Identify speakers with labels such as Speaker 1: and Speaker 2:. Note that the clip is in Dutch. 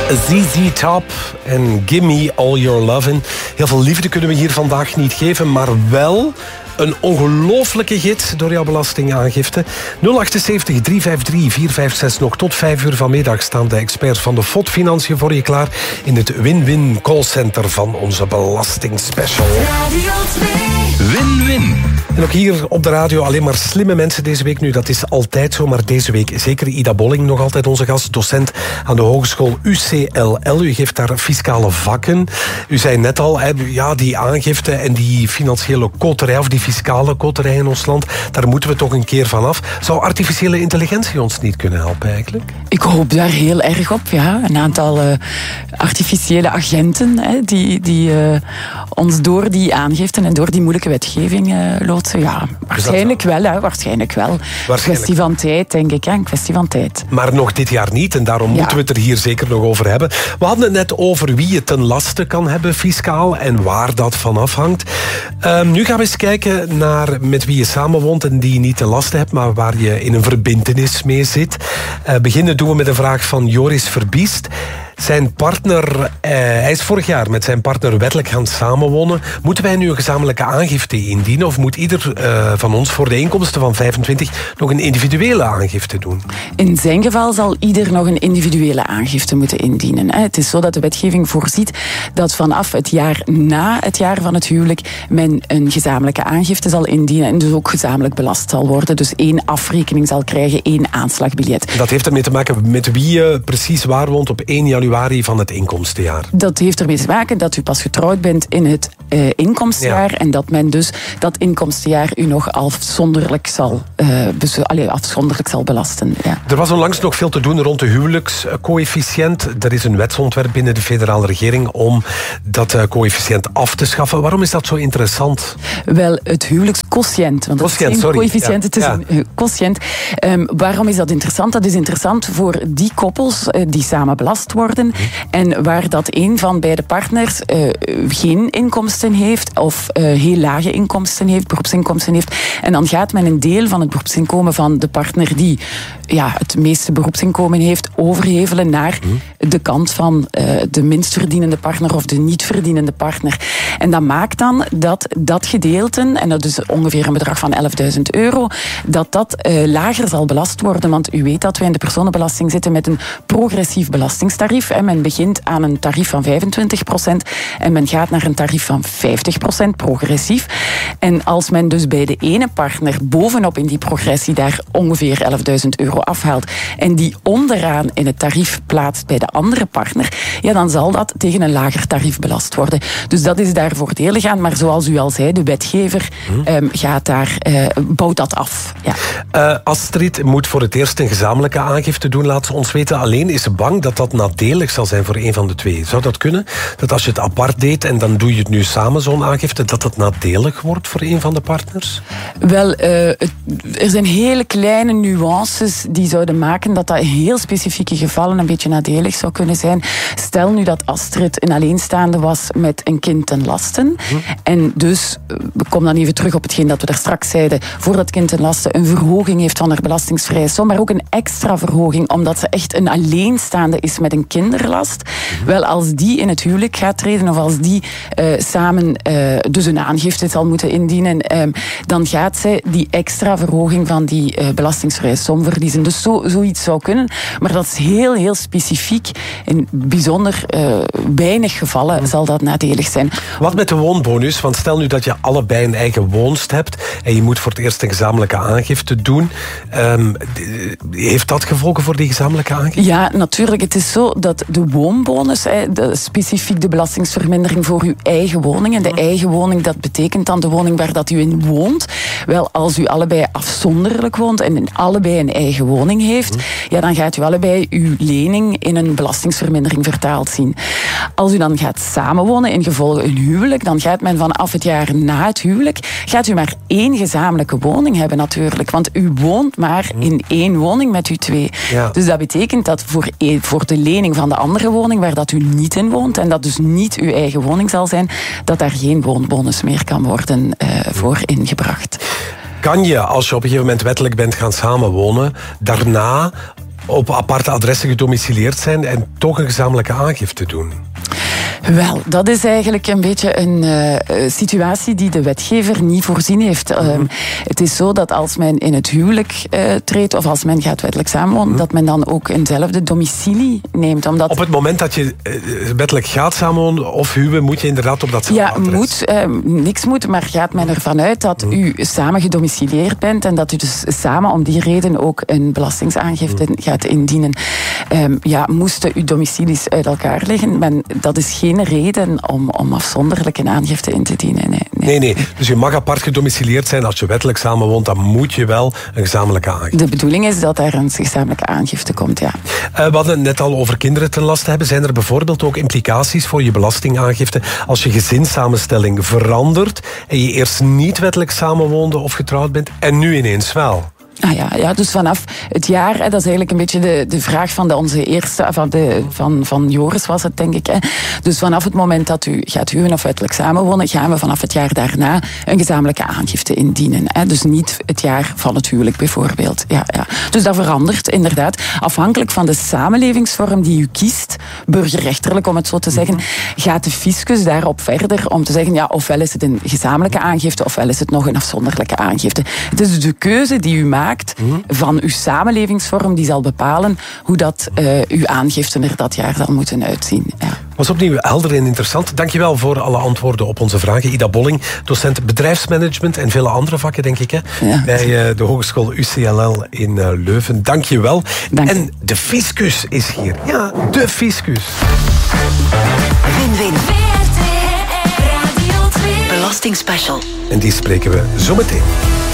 Speaker 1: ZZ Top en Gimme All Your Lovin'. Heel veel liefde kunnen we hier vandaag niet geven, maar wel een ongelofelijke gids door jouw belastingaangifte. 078 353 456. Nog tot 5 uur vanmiddag staan de experts van de FOD Financiën voor je klaar in het Win-Win callcenter van onze belastingspecial.
Speaker 2: Radio 2.
Speaker 3: Win-win.
Speaker 1: En ook hier op de radio alleen maar slimme mensen deze week. Nu, dat is altijd zo, maar deze week zeker Ida Bolling, nog altijd onze gast, docent aan de Hogeschool UCLL. U geeft daar fiscale vakken. U zei net al, ja, die aangifte en die financiële koterij, of die fiscale koterij in ons land, daar moeten we toch een keer vanaf. Zou artificiële intelligentie ons niet kunnen helpen eigenlijk?
Speaker 4: Ik hoop daar heel erg op, ja. Een aantal artificiële agenten die ons door die aangiften en door die moeilijke wetgeving loodsen. Ja, waarschijnlijk wel, hè. Waarschijnlijk wel. Een kwestie van tijd, denk ik. Hè. Een kwestie van tijd.
Speaker 1: Maar nog dit jaar niet, en daarom moeten we het er hier zeker nog over hebben. We hadden het net over wie het ten laste kan hebben fiscaal en waar dat van afhangt. Nu gaan we eens kijken naar met wie je samenwoont en die je niet ten laste hebt, maar waar je in een verbintenis mee zit. Beginnen doen we met een vraag van Joris Verbiest. Zijn partner, hij is vorig jaar met zijn partner wettelijk gaan samenwonen. Moeten wij nu een gezamenlijke aangifte indienen? Of moet ieder van ons voor de inkomsten van 25 nog een individuele aangifte doen?
Speaker 4: In zijn geval zal ieder nog een individuele aangifte moeten indienen. Het is zo dat de wetgeving voorziet dat vanaf het jaar na het jaar van het huwelijk men een gezamenlijke aangifte zal indienen en dus ook gezamenlijk belast zal worden. Dus 1 afrekening zal krijgen, 1 aanslagbiljet.
Speaker 1: Dat heeft ermee te maken met wie je precies waar woont op 1 januari van het inkomstenjaar.
Speaker 4: Dat heeft ermee te maken dat u pas getrouwd bent in het inkomstenjaar en dat men dus dat inkomstenjaar u nog afzonderlijk zal belasten. Ja.
Speaker 1: Er was onlangs nog veel te doen rond de huwelijkscoëfficiënt. Er is een wetsontwerp binnen de federale regering om dat coëfficiënt af te schaffen. Waarom is dat zo interessant?
Speaker 4: Wel, het huwelijksquotient. Want dat is geen coëfficiënt, het is een quotient. Waarom is dat interessant? Dat is interessant voor die koppels die samen belast worden en waar dat een van beide partners geen inkomsten heeft of heel lage inkomsten heeft, beroepsinkomsten heeft. En dan gaat men een deel van het beroepsinkomen van de partner die het meeste beroepsinkomen heeft overhevelen naar de kant van de minst verdienende partner of de niet verdienende partner. En dat maakt dan dat gedeelte, en dat is ongeveer een bedrag van €11.000, dat lager zal belast worden. Want u weet dat wij in de personenbelasting zitten met een progressief belastingstarief. En men begint aan een tarief van 25% en men gaat naar een tarief van 50% progressief. En als men dus bij de ene partner bovenop in die progressie daar ongeveer €11.000 afhaalt en die onderaan in het tarief plaatst bij de andere partner, ja, dan zal dat tegen een lager tarief belast worden. Dus dat is daar voordelig aan, maar zoals u al zei, de wetgever bouwt dat af. Ja.
Speaker 1: Astrid moet voor het eerst een gezamenlijke aangifte doen, laat ze ons weten. Alleen is ze bang dat dat nadelig zal zijn voor een van de twee. Zou dat kunnen? Dat als je het apart deed en dan doe je het nu samen, zo'n aangifte, dat het nadelig wordt voor een van de partners?
Speaker 4: Wel, er zijn hele kleine nuances die zouden maken dat in heel specifieke gevallen een beetje nadelig zou kunnen zijn. Stel nu dat Astrid een alleenstaande was met een kind ten lasten. En dus, we komen dan even terug op hetgeen dat we daar straks zeiden, voor dat kind ten lasten een verhoging heeft van haar belastingsvrije som, maar ook een extra verhoging, omdat ze echt een alleenstaande is met een kinderlast. Wel, als die in het huwelijk gaat treden, of als die samen dus een aangifte zal moeten indienen, dan gaat zij die extra verhoging van die belastingsvrije som verliezen. Dus zoiets zou kunnen, maar dat is heel, heel specifiek. In bijzonder weinig gevallen zal dat nadelig zijn.
Speaker 1: Wat met de woonbonus? Want stel nu dat je allebei een eigen woonst hebt en je moet voor het eerst een gezamenlijke aangifte doen. Heeft dat gevolgen voor die gezamenlijke aangifte?
Speaker 4: Ja, natuurlijk. Het is zo dat de woonbonus, specifiek de belastingsvermindering voor uw eigen woning. En de eigen woning, dat betekent dan de woning waar dat u in woont. Wel, als u allebei afzonderlijk woont en allebei een eigen woning heeft, ja, dan gaat u allebei uw lening in een belastingsvermindering vertaald zien. Als u dan gaat samenwonen in gevolge een huwelijk, dan gaat men vanaf het jaar na het huwelijk, gaat u maar 1 gezamenlijke woning hebben natuurlijk. Want u woont maar in 1 woning met u 2. Ja. Dus dat betekent dat voor de lening van de andere woning, waar dat u niet in woont, en dat dus niet uw eigen woning zal zijn, dat daar geen woonbonus meer kan worden voor ingebracht.
Speaker 1: Kan je, als je op een gegeven moment wettelijk bent gaan samenwonen, daarna op aparte adressen gedomicileerd zijn en toch een gezamenlijke aangifte doen?
Speaker 4: Wel, dat is eigenlijk een beetje een situatie die de wetgever niet voorzien heeft. Het is zo dat als men in het huwelijk treedt of als men gaat wettelijk samenwonen, dat men dan ook eenzelfde domicilie neemt. Omdat
Speaker 1: op het moment dat je wettelijk gaat samenwonen of huwen, moet je inderdaad op datzelfde adres?
Speaker 4: Ja, niks moet, maar gaat men ervan uit dat u samen gedomicileerd bent en dat u dus samen om die reden ook een belastingaangifte gaat indienen. Moesten uw domicilies uit elkaar liggen, dat is geen reden om afzonderlijk een aangifte in te dienen.
Speaker 1: Nee. Dus je mag apart gedomicileerd zijn. Als je wettelijk samenwoont, dan moet je wel een gezamenlijke aangifte.
Speaker 4: De bedoeling is dat daar een gezamenlijke aangifte komt, ja.
Speaker 1: We hadden het net al over kinderen ten laste hebben. Zijn er bijvoorbeeld ook implicaties voor je belastingaangifte als je gezinssamenstelling verandert en je eerst niet wettelijk samenwoonde of getrouwd bent en nu ineens wel?
Speaker 4: Ja, dus vanaf het jaar, dat is eigenlijk een beetje de vraag van onze eerste, van Joris was het, denk ik. Dus vanaf het moment dat u gaat huwen of wettelijk samenwonen, gaan we vanaf het jaar daarna een gezamenlijke aangifte indienen. Dus niet het jaar van het huwelijk bijvoorbeeld. Ja. Dus dat verandert inderdaad. Afhankelijk van de samenlevingsvorm die u kiest, burgerrechterlijk om het zo te zeggen, gaat de fiscus daarop verder om te zeggen, ofwel is het een gezamenlijke aangifte, ofwel is het nog een afzonderlijke aangifte. Het is dus de keuze die u maakt van uw samenlevingsvorm die zal bepalen hoe dat uw aangifte er dat jaar zal moeten uitzien. Ja.
Speaker 1: Was opnieuw helder en interessant. Dankjewel voor alle antwoorden op onze vragen. Ida Bolling, docent bedrijfsmanagement en vele andere vakken, denk ik, bij de Hogeschool UCLL in Leuven. Dankjewel. En de fiscus is hier. Ja, de fiscus.
Speaker 2: Win-win. Belastingspecial.
Speaker 1: En die spreken we zo meteen.